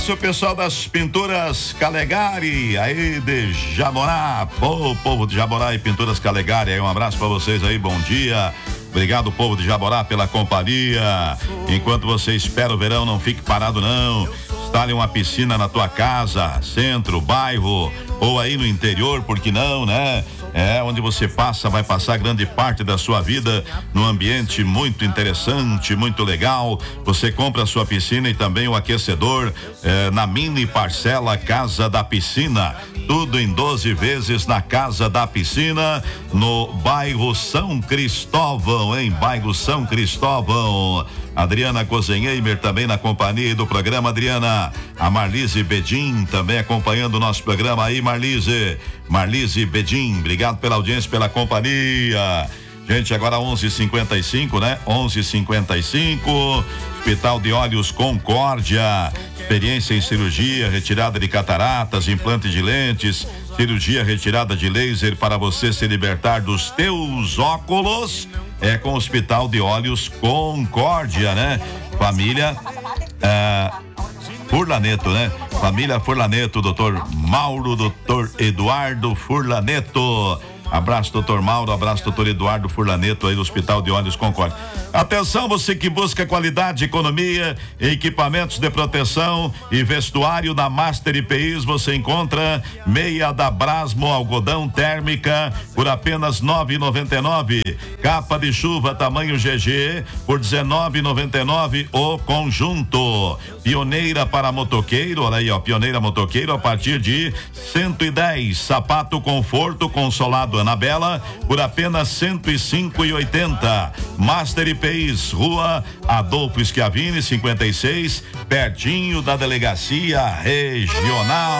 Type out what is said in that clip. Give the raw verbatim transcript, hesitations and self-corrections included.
abraço, pessoal das Pinturas Calegari, aí de Jaborá. Pô, povo de Jaborá e Pinturas Calegari, aí um abraço pra vocês aí, bom dia. Obrigado, povo de Jaborá, pela companhia. Enquanto você espera o verão, não fique parado não. Instale uma piscina na tua casa, centro, bairro ou aí no interior, por que não, né? É, onde você passa, vai passar grande parte da sua vida num ambiente muito interessante, muito legal. Você compra a sua piscina e também o aquecedor é, na mini parcela Casa da Piscina. Tudo em doze vezes na Casa da Piscina, no bairro São Cristóvão, em bairro São Cristóvão. Adriana Kozenheimer também na companhia do programa. Adriana, a Marlise Bedin também acompanhando o nosso programa aí, Marlise. Marlise Bedin, obrigado pela audiência, pela companhia. Gente, agora onze e cinquenta e cinco, né? onze e cinquenta e cinco. Hospital de Olhos Concórdia. Experiência em cirurgia, retirada de cataratas, implante de lentes, cirurgia retirada de laser para você se libertar dos teus óculos. É com o Hospital de Olhos Concórdia, né? Família é, Furlaneto, né? Família Furlaneto, doutor Mauro, doutor Eduardo Furlaneto. Abraço, doutor Mauro, abraço, doutor Eduardo Furlaneto aí do Hospital de Olhos Concórdia. Atenção, você que busca qualidade, economia, equipamentos de proteção e vestuário na Master I P Is, você encontra meia da Brasmo algodão térmica por apenas nove e noventa e nove. Capa de chuva tamanho G G por dezenove e noventa e nove o conjunto. Pioneira para motoqueiro, olha aí, ó, pioneira motoqueiro a partir de cento e dez. Sapato conforto consolado Anabela por apenas cento e cinco e oitenta. Master I P Is, Rua Adolfo Schiavini, cinquenta e seis, pertinho da Delegacia Regional.